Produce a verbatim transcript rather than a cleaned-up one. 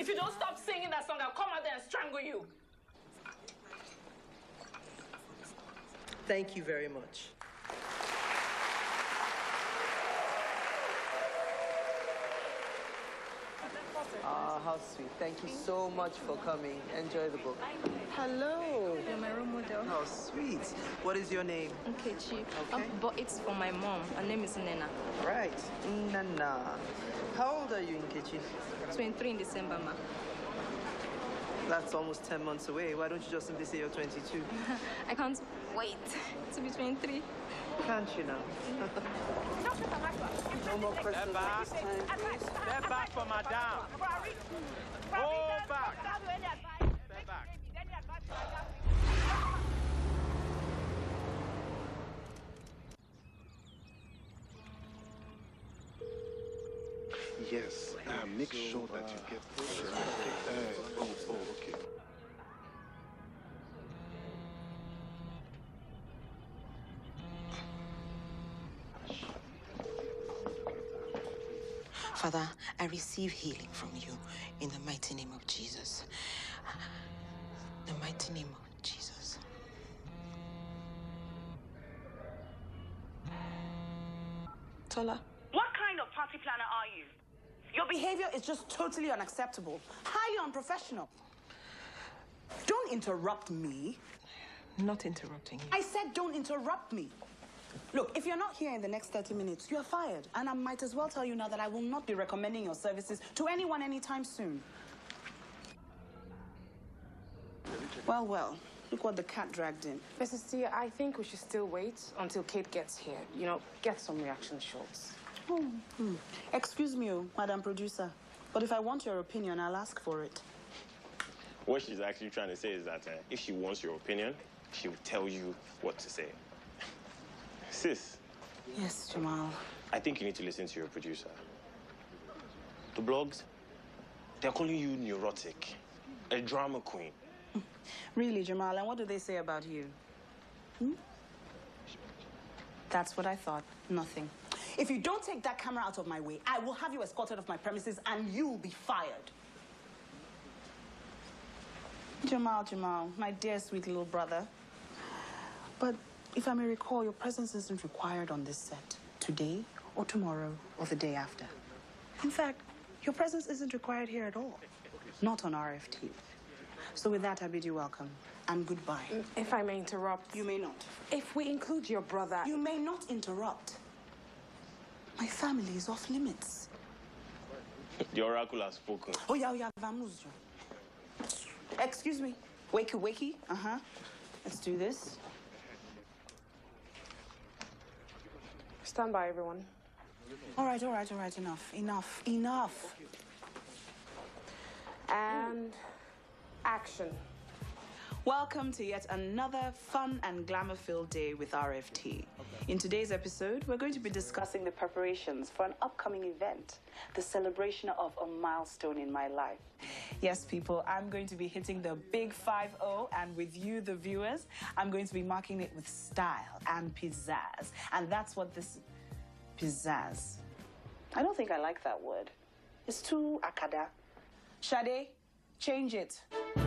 If you don't stop singing that song, I'll come out there and strangle you. Thank you very much. Ah, how sweet. Thank you so much for coming. Enjoy the book. Hello. You're my role model. How sweet. What is your name? Nkechi. Okay. Um, but it's for my mom. Her name is Nena. Right. Nana. How old are you, Nkechi? twenty-three in December, ma. That's almost ten months away. Why don't you just simply say you're twenty-two? I can't wait to be twenty-three. Can't you now? No more questions. Step back. Step back for madame. Go back. Step back. Yes, uh, make sure that you get this. Uh, oh, oh, okay. Father, I receive healing from you in the mighty name of Jesus. The mighty name of Jesus. Tola. What kind of party planner are you? Your behavior is just totally unacceptable, highly unprofessional. Don't interrupt me. Not interrupting you. I said don't interrupt me. Look, if you're not here in the next thirty minutes, you're fired. And I might as well tell you now that I will not be recommending your services to anyone anytime soon. Well, well, look what the cat dragged in. Missus Tia, I think we should still wait until Kate gets here. You know, get some reaction shots. Oh, hmm. Excuse me, oh, Madam Producer, but if I want your opinion, I'll ask for it. What she's actually trying to say is that uh, if she wants your opinion, she will tell you what to say. Sis. Yes, Jamal. I think you need to listen to your producer. The blogs, they're calling you neurotic, a drama queen. Really, Jamal, and what do they say about you? Hmm? That's what I thought. Nothing. If you don't take that camera out of my way, I will have you escorted off my premises and you'll be fired. Jamal, Jamal, my dear sweet little brother. But if I may recall, your presence isn't required on this set today or tomorrow or the day after. In fact, your presence isn't required here at all. Not on R F T. So with that, I bid you welcome and goodbye. If I may interrupt. You may not. If we include your brother... You may not interrupt. My family is off limits. The oracle has spoken. Oh, yeah, yeah, vamos. Excuse me. Wakey, wakey. Uh-huh. Let's do this. Stand by, everyone. All right, all right, all right. Enough, enough, enough. And action. Welcome to yet another fun and glamour-filled day with R F T. In today's episode, we're going to be discussing the preparations for an upcoming event, the celebration of a milestone in my life. Yes, people, I'm going to be hitting the big five oh, and with you, the viewers, I'm going to be marking it with style and pizzazz. And that's what this... pizzazz. I don't think I like that word. It's too akada. Sade, change it.